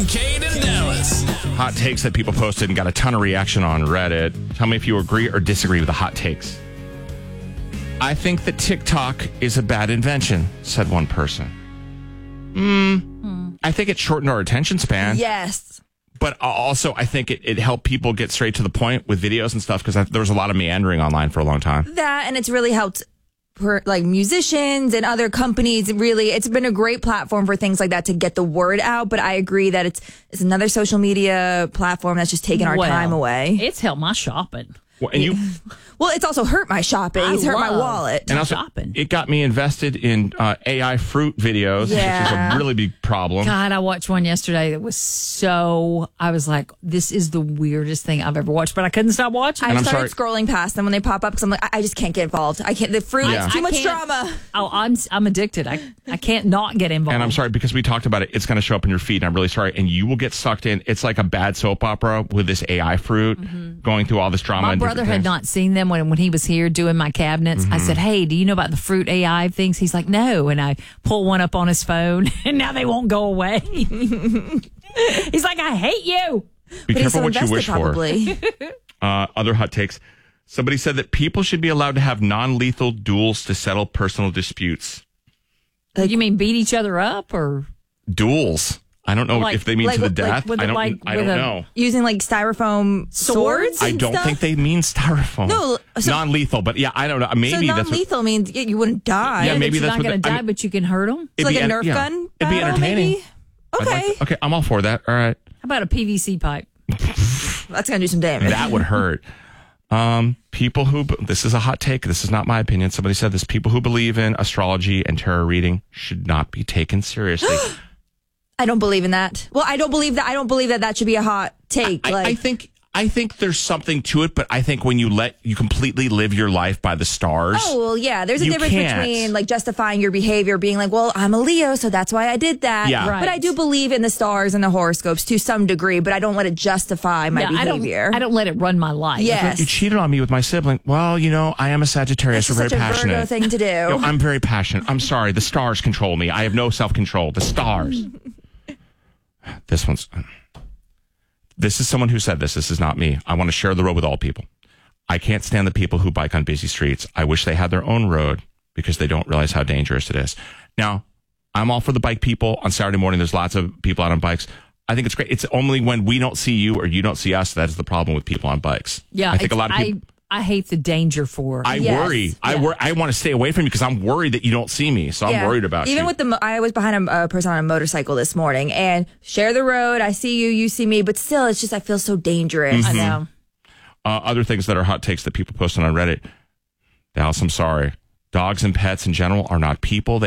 Kate and Dallas. Hot takes that people posted and got a ton of reaction on Reddit. Tell me if you agree or disagree with the hot takes. I think that TikTok is a bad invention, said one person. I think it shortened our attention span. Yes. But also, I think it helped people get straight to the point with videos and stuff because there was a lot of meandering online for a long time. That, and it's really helped for like musicians and other companies. Really, it's been a great platform for things like that to get the word out. But I agree that it's another social media platform that's just taking our time away. It's helped my shopping. Well, and Well, it's also hurt my shopping. It's hurt my wallet. And also, it got me invested in AI fruit videos, which is a really big problem. God, I watched one yesterday that was I was like, this is the weirdest thing I've ever watched, but I couldn't stop watching. I started scrolling past them when they pop up because I'm like, I just can't get involved. I can't. The fruit is too much drama. Oh, I'm addicted. I can't not get involved. And I'm sorry, because we talked about it, it's going to show up in your feed, and I'm really sorry. And you will get sucked in. It's like a bad soap opera with this AI fruit going through all this drama. My brother had not seen them when he was here doing my cabinets. I said, hey, do you know about the fruit AI things? He's like, no. And I pull one up on his phone, and now they won't go away. He's like, I hate you. Be careful what you wish for. Other hot takes. Somebody said that people should be allowed to have non-lethal duels to settle personal disputes. You mean beat each other up or? Duels. I don't know if they mean to the death. I don't know. Using like styrofoam swords? I don't think they mean styrofoam. No. Non-lethal, but yeah, I don't know. Maybe so that's non-lethal means you wouldn't die. Yeah, maybe you're that's not going to die, but you can hurt them. It's like a Nerf gun It'd be entertaining. Maybe? Okay. Okay, I'm all for that. All right. How about a PVC pipe? That's going to do some damage. That would hurt. People who, this is a hot take. This is not my opinion. Somebody said this. People who believe in astrology and tarot reading should not be taken seriously. I don't believe in that. Well, I don't believe that should be a hot take. I think there's something to it, but I think when you completely live your life by the stars. Oh, well, yeah. There's a difference between like justifying your behavior, being like, well, I'm a Leo, so that's why I did that. Yeah. Right. But I do believe in the stars and the horoscopes to some degree, but I don't let it justify my behavior. I don't let it run my life. Yes. You cheated on me with my sibling. Well, I am a Sagittarius. We're very passionate. Virgo thing to do. I'm very passionate. I'm sorry. The stars control me. I have no self-control. The stars. This is someone who said this. This is not me. I want to share the road with all people. I can't stand the people who bike on busy streets. I wish they had their own road because they don't realize how dangerous it is. Now, I'm all for the bike people. On Saturday morning, there's lots of people out on bikes. I think it's great. It's only when we don't see you or you don't see us that is the problem with people on bikes. Yeah, I think a lot of people. I hate the danger for. I worry. Yeah. I want to stay away from you because I'm worried that you don't see me. So I'm worried about you. Even with I was behind a person on a motorcycle this morning and share the road. I see you, you see me, but still, it's just I feel so dangerous. I know. Other things that are hot takes that people posted on Reddit. Dallas, I'm sorry. Dogs and pets in general are not people.